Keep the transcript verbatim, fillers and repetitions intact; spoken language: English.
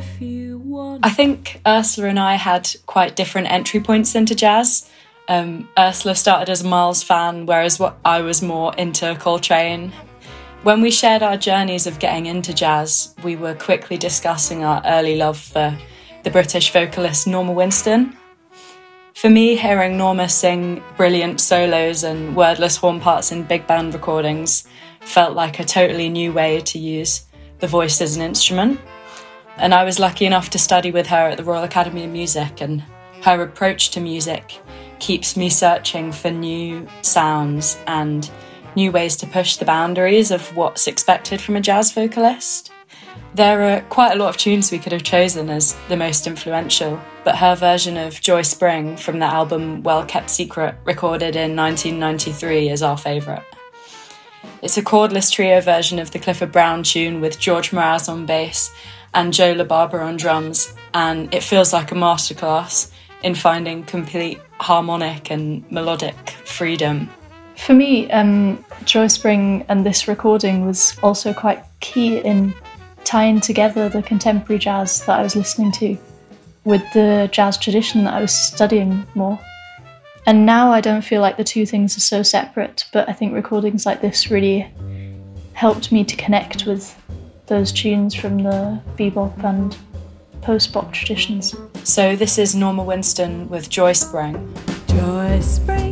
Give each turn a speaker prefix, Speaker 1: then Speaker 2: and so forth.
Speaker 1: if you want.
Speaker 2: I think Ursula and I had quite different entry points into jazz. Um, Ursula started as a Miles fan, whereas what I was more into Coltrane. When we shared our journeys of getting into jazz, we were quickly discussing our early love for the British vocalist Norma Winston. For me, hearing Norma sing brilliant solos and wordless horn parts in big band recordings felt like a totally new way to use the voice as an instrument. And I was lucky enough to study with her at the Royal Academy of Music, and her approach to music keeps me searching for new sounds and new ways to push the boundaries of what's expected from a jazz vocalist. There are quite a lot of tunes we could have chosen as the most influential, but her version of Joy Spring from the album Well Kept Secret, recorded in nineteen ninety-three, is our favourite. It's a chordless trio version of the Clifford Brown tune with George Mraz on bass and Joe LaBarbera on drums, and it feels like a masterclass in finding complete harmonic and melodic freedom.
Speaker 3: For me, um, Joy Spring and this recording was also quite key in tying together the contemporary jazz that I was listening to with the jazz tradition that I was studying more. And now I don't feel like the two things are so separate, but I think recordings like this really helped me to connect with those tunes from the bebop and post-bop traditions.
Speaker 2: So this is Norma Winston with Joy Spring.
Speaker 1: Joy Spring.